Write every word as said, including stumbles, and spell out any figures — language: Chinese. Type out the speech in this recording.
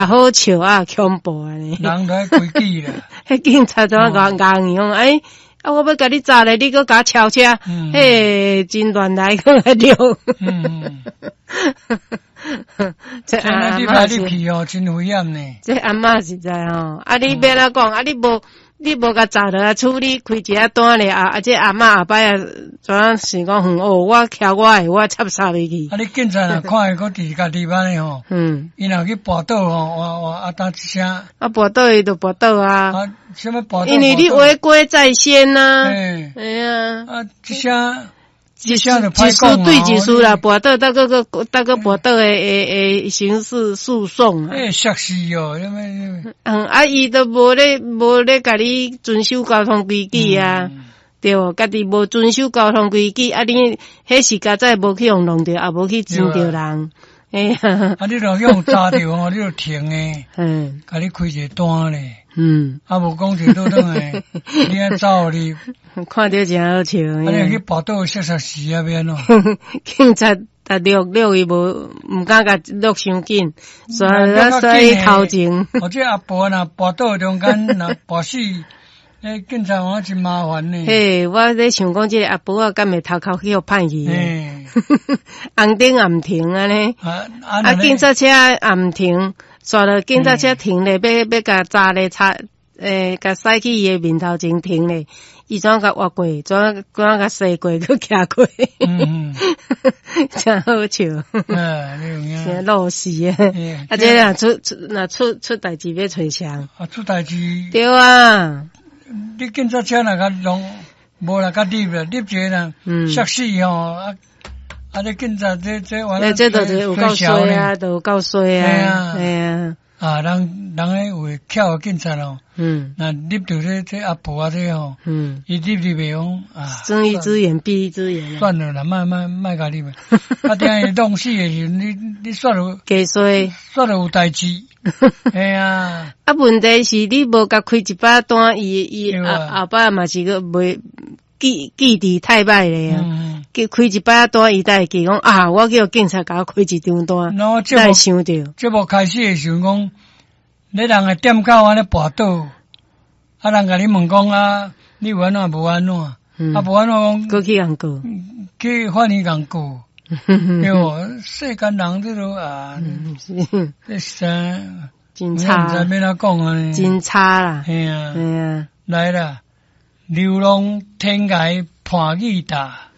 好笑啊，恐怖啊呢。 人都爱规矩啦。 迄警察怎啊硬硬样？哎，啊，我要甲你砸咧，你搁甲我敲车， 嗯嘿，真乱来搁来溜。 嗯， 这真诶，你来你去哦，真危险呢。 这阿嬷实在吼，啊，你要哪讲？啊，你无。你无甲砸落啊，处理开一下单咧啊！啊，这阿嬷后摆啊，怎样是讲哼哦？我徛我诶，我插插入去。 啊，你警察若看伊个伫家己安尼吼， 嗯， 伊若去跋倒吼，哇哇啊打一声， 啊跋倒伊就跋倒啊。 啊，什么跋倒？ 因为你违规在先呐。 哎， 哎呀， 啊，一声。 技术技术对技术啦，跋倒到个个到个跋倒诶诶诶刑事诉讼啊！ 诶，吓死哦！因为嗯，啊，伊都无咧无咧甲你遵守交通规矩啊，嗯、对无？家己无遵守交通规矩，啊，你迄时家再无去用弄着，也无去争着人，哎呀！ 啊，你若用揸着哦，你就停诶， 嗯， 甲你开一个单咧， 嗯， 啊，无讲就倒转诶，你爱走你。 看到真好笑。 啊！你去跋倒杀杀死啊边咯。 警察达录录伊无，毋敢甲录伤紧，所以所以头前。 或者阿婆若跋倒中间若跋死，诶，警察我真麻烦呢。 嘿，我咧想讲，这个阿婆啊，敢会头壳去互歹去？ 嘿， 红灯也毋停安尼。 啊啊！警察车也毋停，煞了警察车停咧，要要甲砸咧擦，诶，甲驶去伊诶面头前停咧。伊怎甲挖过，怎怎甲洗过，佮徛过， 嗯， 真好笑。 啊，你有影，老死诶！啊，这若出出若出出代志要找枪。 啊，出代志。 对啊， 你警察车若甲弄，无若甲入啦，入者啦，吓死吼！啊啊，这警察这这完了， 这都是有够衰啊，都有够衰啊，哎呀。 啊，人人诶有巧警察咯， 嗯， 那入到这这阿婆啊这吼，嗯，伊入入袂讲啊， 睁一只眼闭一只眼， 算了啦，莫莫莫甲入，啊，等下弄死诶时，你你煞了， 加衰， 煞了有代志，哎呀， 啊，问题是你无甲开一把单，伊伊后后摆嘛是个袂记记忆太歹咧啊。去开一摆单，伊才会记讲啊，我叫警察甲我开一张单，才会想着。 这无开始诶时候讲，你人诶店口安尼跋倒，啊人甲你问讲啊，你有安怎无安怎？啊无安怎讲， 过去人告， 去法院人告，对无？世间人这都啊，这啥真差， 唔知要哪讲啊？ 真差啦， 系啊， 系啊， 来啦，流浪天涯伴雨搭。